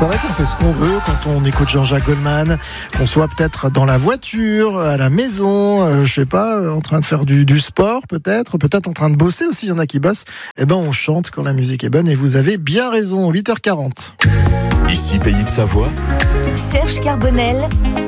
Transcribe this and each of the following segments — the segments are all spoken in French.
C'est vrai qu'on fait ce qu'on veut quand on écoute Jean-Jacques Goldman, qu'on soit peut-être dans la voiture, à la maison, je sais pas, en train de faire du sport peut-être en train de bosser aussi, il y en a qui bossent. Eh ben on chante quand la musique est bonne et vous avez bien raison, 8h40. Ici Pays de Savoie, Serge Carbonel.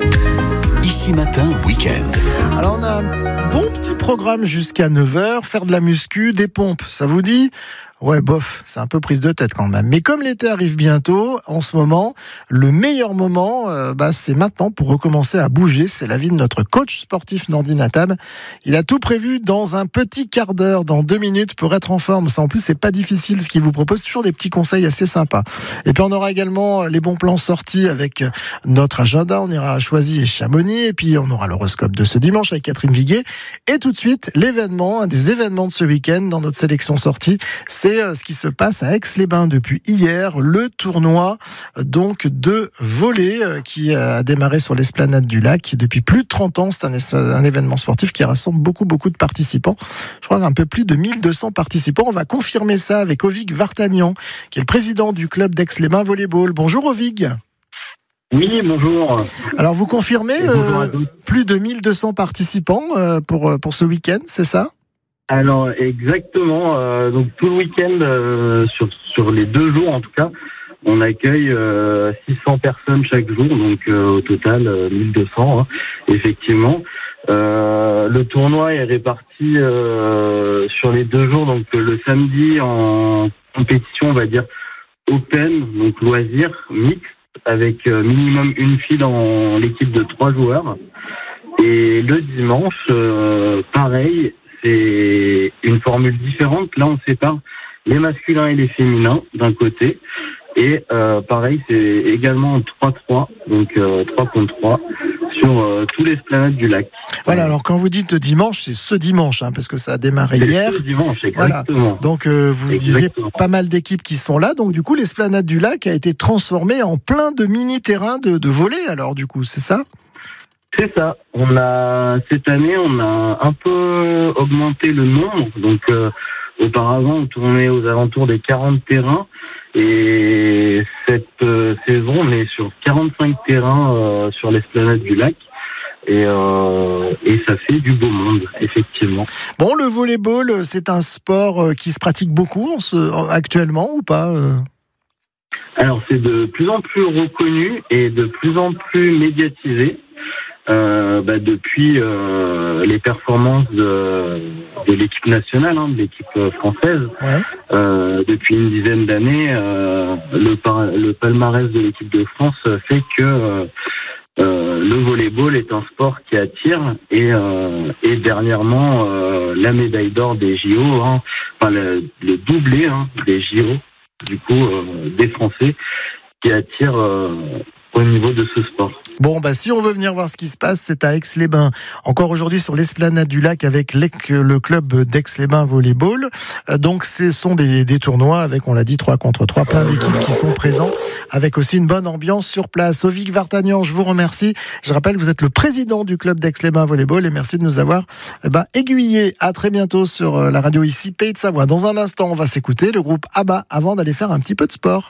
Ici Matin, week-end. Alors on a un bon petit programme jusqu'à 9h, faire de la muscu, des pompes, ça vous dit ? Ouais, bof, c'est un peu prise de tête quand même. Mais comme l'été arrive bientôt, en ce moment, le meilleur moment, c'est maintenant pour recommencer à bouger. C'est l'avis de notre coach sportif Nordine Attab. Il a tout prévu dans un petit quart d'heure, dans 2 minutes, pour être en forme. Ça, en plus, c'est pas difficile ce qu'il vous propose. Toujours des petits conseils assez sympas. Et puis, on aura également les bons plans sortis avec notre agenda. On ira à Choisy et Chamonix. Et puis, on aura l'horoscope de ce dimanche avec Catherine Viguet. Et tout de suite, l'événement, un des événements de ce week-end dans notre sélection sortie, c'est ce qui se passe à Aix-les-Bains depuis hier, le tournoi donc de volley qui a démarré sur l'esplanade du lac depuis plus de 30 ans. C'est un événement sportif qui rassemble beaucoup de participants. Je crois un peu plus de 1200 participants. On va confirmer ça avec Ovig Vartagnan, qui est le président du club d'Aix-les-Bains Volleyball. Bonjour Ovig. Oui, bonjour. Alors vous confirmez plus de 1200 participants pour ce week-end, c'est ça ? Alors exactement, donc tout le week-end, sur les 2 jours en tout cas, on accueille 600 personnes chaque jour, donc au total 1200, effectivement. Le tournoi est réparti sur les 2 jours, donc le samedi en compétition, on va dire open, donc loisir, mixte, avec minimum une fille dans l'équipe de 3 joueurs. Et le dimanche, pareil, c'est une formule différente. Là, on sépare les masculins et les féminins d'un côté. Et pareil, c'est également 3-3, donc 3 contre 3, sur tous les esplanades du lac. Voilà, alors quand vous dites dimanche, c'est ce dimanche, parce que ça a démarré hier. Ce dimanche, exactement. Voilà. Donc vous disiez pas mal d'équipes qui sont là. Donc du coup, l'esplanade du lac a été transformée en plein de mini-terrains de volley, alors du coup, c'est ça ? C'est ça. Cette année, on a un peu augmenté le nombre. Donc, auparavant, on tournait aux alentours des 40 terrains. Et cette saison, on est sur 45 terrains sur l'esplanade du lac. Et ça fait du beau monde, effectivement. Bon, le volleyball, c'est un sport qui se pratique beaucoup actuellement ou pas Alors, c'est de plus en plus reconnu et de plus en plus médiatisé. Depuis les performances de l'équipe nationale, de l'équipe française, depuis une dizaine d'années, le palmarès de l'équipe de France fait que le volleyball est un sport qui attire et dernièrement la médaille d'or des JO, le doublé des JO, du coup des Français, qui attire au niveau de ce sport. Bon, si on veut venir voir ce qui se passe, c'est à Aix-les-Bains. Encore aujourd'hui sur l'esplanade du lac avec le club d'Aix-les-Bains Volleyball. Donc, ce sont des tournois avec, on l'a dit, 3 contre 3, plein d'équipes qui sont présents, avec aussi une bonne ambiance sur place. Ovig Vartagnan, je vous remercie. Je rappelle que vous êtes le président du club d'Aix-les-Bains Volleyball et merci de nous avoir aiguillés. À très bientôt sur la radio ici, Pays de Savoie. Dans un instant, on va s'écouter le groupe ABBA avant d'aller faire un petit peu de sport.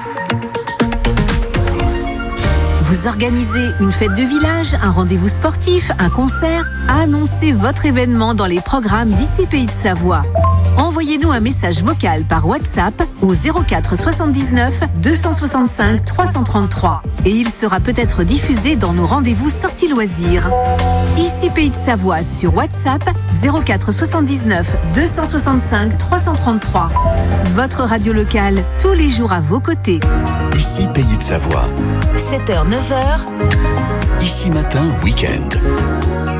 Vous organisez une fête de village, un rendez-vous sportif, un concert? Annoncez votre événement dans les programmes d'ici Pays de Savoie. Envoyez-nous un message vocal par WhatsApp au 04 79 265 333 et il sera peut-être diffusé dans nos rendez-vous sorties loisirs. Ici Pays de Savoie sur WhatsApp 04 79 265 333. Votre radio locale tous les jours à vos côtés. Ici Pays de Savoie. 7h, 9h. Ici Matin, week-end.